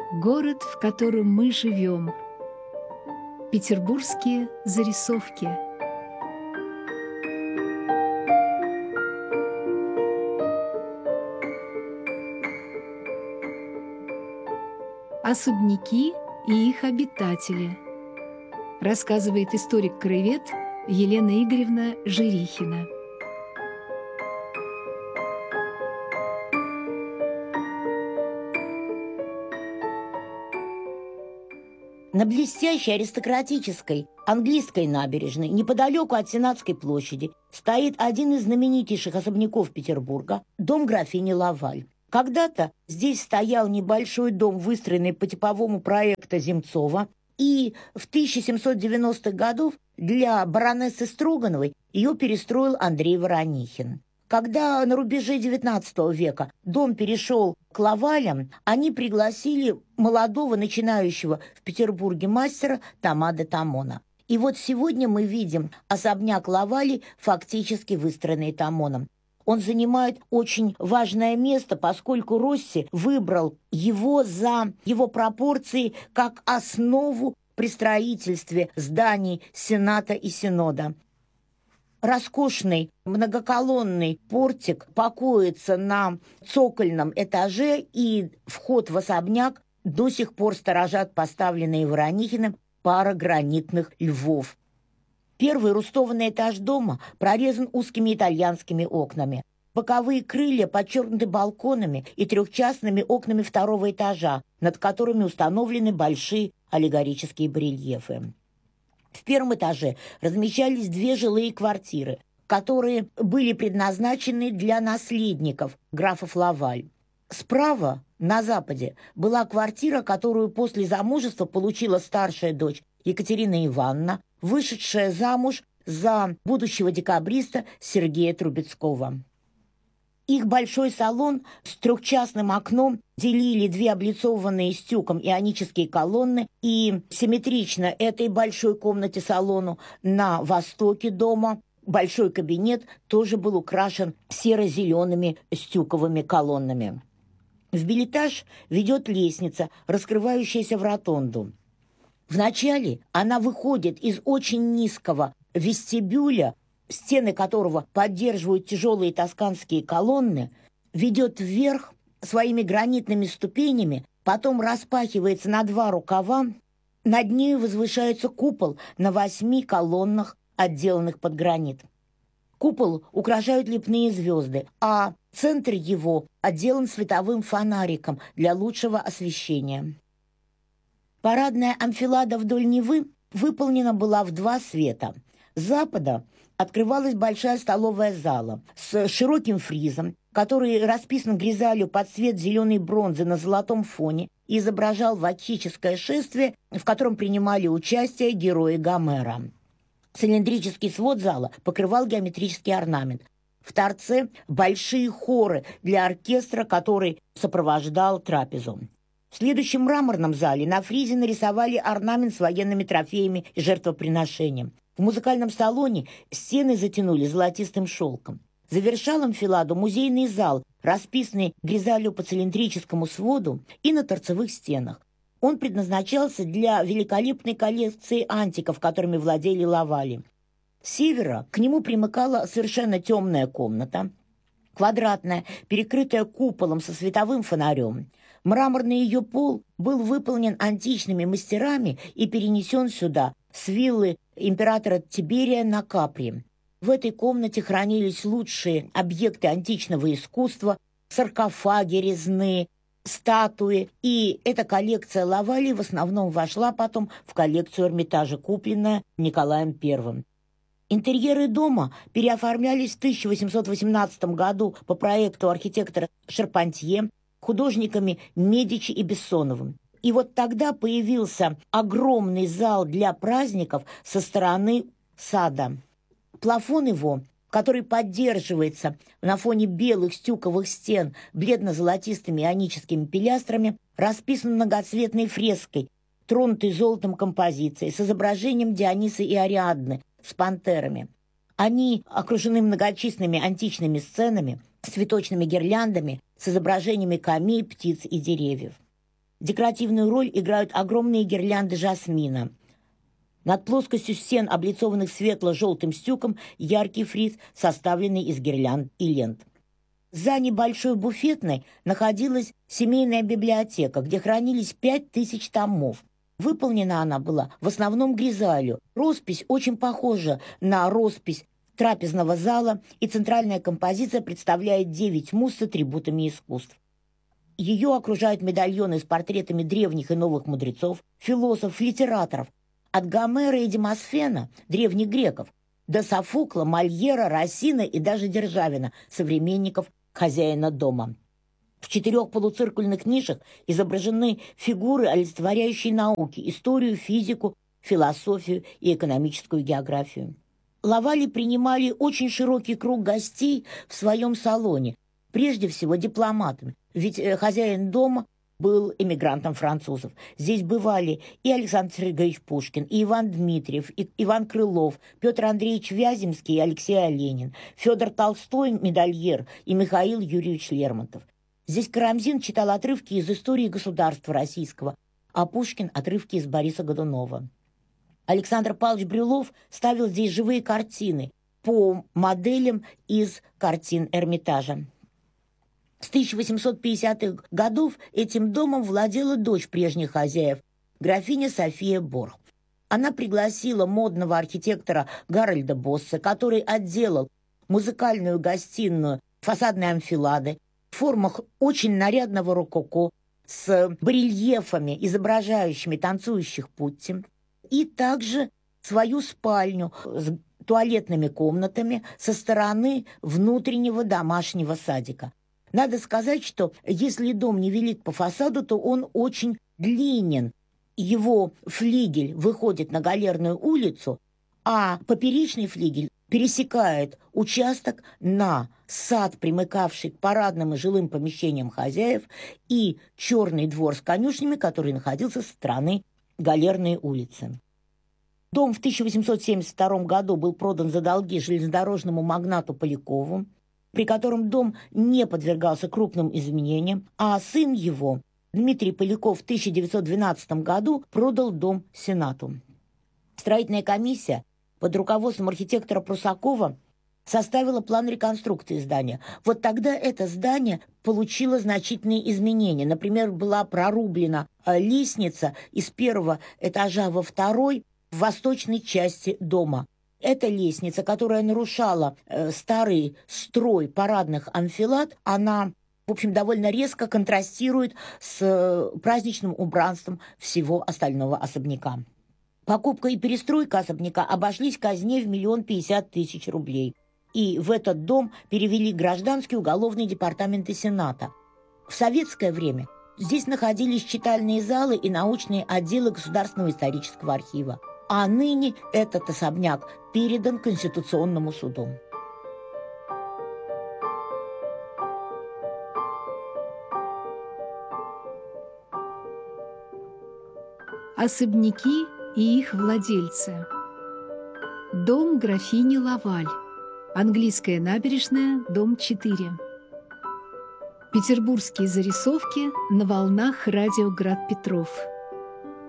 Город, в котором мы живем. Петербургские зарисовки. Особняки и их обитатели. Рассказывает историк-краевед Елена Игоревна Жирихина. На блестящей аристократической английской набережной, неподалеку от Сенатской площади, стоит один из знаменитейших особняков Петербурга – дом графини Лаваль. Когда-то здесь стоял небольшой дом, выстроенный по типовому проекту Земцова, и в 1790-х годах для баронессы Строгановой ее перестроил Андрей Воронихин. Когда на рубеже XIX века дом перешел к Лавалям, они пригласили молодого начинающего в Петербурге мастера Тома де Томона. И вот сегодня мы видим особняк Лавалей, фактически выстроенный Томоном. Он занимает очень важное место, поскольку Росси выбрал его за его пропорции как основу при строительстве зданий Сената и Синода. Роскошный многоколонный портик покоится на цокольном этаже, и вход в особняк до сих пор сторожат поставленные Воронихиным пара гранитных львов. Первый рустованный этаж дома прорезан узкими итальянскими окнами. Боковые крылья подчеркнуты балконами и трехчастными окнами второго этажа, над которыми установлены большие аллегорические барельефы. В первом этаже размещались две жилые квартиры, которые были предназначены для наследников графов Лаваль. Справа, на западе, была квартира, которую после замужества получила старшая дочь Екатерина Ивановна, вышедшая замуж за будущего декабриста Сергея Трубецкого. Их большой салон с трехчастным окном делили две облицованные стюком ионические колонны, и симметрично этой большой комнате-салону на востоке дома большой кабинет тоже был украшен серо-зелеными стюковыми колоннами. В бельэтаж ведет лестница, раскрывающаяся в ротонду. Вначале она выходит из очень низкого вестибюля, стены которого поддерживают тяжелые тосканские колонны, ведет вверх своими гранитными ступенями, потом распахивается на два рукава, над нею возвышается купол на 8 колоннах, отделанных под гранит. Купол украшают лепные звезды, а центр его отделан световым фонариком для лучшего освещения. Парадная амфилада вдоль Невы выполнена была в 2 света. С запада открывалась большая столовая зала с широким фризом, который расписан гризалью под цвет зеленой бронзы на золотом фоне и изображал ватическое шествие, в котором принимали участие герои Гомера. Цилиндрический свод зала покрывал геометрический орнамент. В торце большие хоры для оркестра, который сопровождал трапезу. В следующем мраморном зале на фризе нарисовали орнамент с военными трофеями и жертвоприношением. В музыкальном салоне стены затянули золотистым шелком. Завершал амфиладу музейный зал, расписанный гризалью по цилиндрическому своду и на торцевых стенах. Он предназначался для великолепной коллекции антиков, которыми владели Лавали. С севера к нему примыкала совершенно темная комната, квадратная, перекрытая куполом со световым фонарем. Мраморный ее пол был выполнен античными мастерами и перенесен сюда с виллы императора Тиберия на Капри. В этой комнате хранились лучшие объекты античного искусства, саркофаги резные, статуи, и эта коллекция Лавалей в основном вошла потом в коллекцию Эрмитажа, купленная Николаем I. Интерьеры дома переоформлялись в 1818 году по проекту архитектора Шарпантье, художниками Медичи и Бессоновым. И вот тогда появился огромный зал для праздников со стороны сада. Плафон его, который поддерживается на фоне белых стюковых стен бледно-золотистыми ионическими пилястрами, расписан многоцветной фреской, тронутой золотом композицией, с изображением Диониса и Ариадны с пантерами. Они окружены многочисленными античными сценами, с цветочными гирляндами, с изображениями камей, птиц и деревьев. Декоративную роль играют огромные гирлянды жасмина. Над плоскостью стен, облицованных светло-желтым стюком, яркий фриз, составленный из гирлянд и лент. За небольшой буфетной находилась семейная библиотека, где хранились 5000 томов. Выполнена она была в основном гризалью. Роспись очень похожа на роспись трапезного зала, и центральная композиция представляет 9 муз с атрибутами искусств. Ее окружают медальоны с портретами древних и новых мудрецов, философов, литераторов, от Гомера и Демосфена, древних греков, до Софокла, Мольера, Рассина и даже Державина, современников хозяина дома. В 4 полуциркульных нишах изображены фигуры, олицетворяющие науки, историю, физику, философию и экономическую географию. Лавали принимали очень широкий круг гостей в своем салоне, прежде всего дипломатами, ведь хозяин дома был эмигрантом французов. Здесь бывали и Александр Сергеевич Пушкин, и Иван Дмитриев, и Иван Крылов, Петр Андреевич Вяземский и Алексей Оленин, Федор Толстой, медальер, и Михаил Юрьевич Лермонтов. Здесь Карамзин читал отрывки из истории государства российского, а Пушкин – отрывки из Бориса Годунова. Александр Павлович Брюлов ставил здесь живые картины по моделям из картин Эрмитажа. С 1850-х годов этим домом владела дочь прежних хозяев, графиня София Борх. Она пригласила модного архитектора Гарольда Босса, который отделал музыкальную гостиную фасадной анфилады в формах очень нарядного рококо с барельефами, изображающими танцующих путти, и также свою спальню с туалетными комнатами со стороны внутреннего домашнего садика. Надо сказать, что если дом невелик по фасаду, то он очень длинен. Его флигель выходит на Галерную улицу, а поперечный флигель пересекает участок на сад, примыкавший к парадным и жилым помещениям хозяев, и черный двор с конюшнями, который находился со стороны Галерной улицы. Дом в 1872 году был продан за долги железнодорожному магнату Полякову, при котором дом не подвергался крупным изменениям, а сын его, Дмитрий Поляков, в 1912 году продал дом Сенату. Строительная комиссия под руководством архитектора Прусакова составила план реконструкции здания. Вот тогда это здание получило значительные изменения. Например, была прорублена лестница из 1-го этажа во 2-й в восточной части дома. Эта лестница, которая нарушала старый строй парадных анфилад, она, в общем, довольно резко контрастирует с праздничным убранством всего остального особняка. Покупка и перестройка особняка обошлись казне в 1 050 000 рублей. И в этот дом перевели гражданский уголовный департаменты Сената. В советское время здесь находились читальные залы и научные отделы Государственного исторического архива. А ныне этот особняк передан Конституционному суду. Особняки и их владельцы. Дом графини Лаваль. Английская набережная, дом 4. Петербургские зарисовки на волнах радио «Град Петров».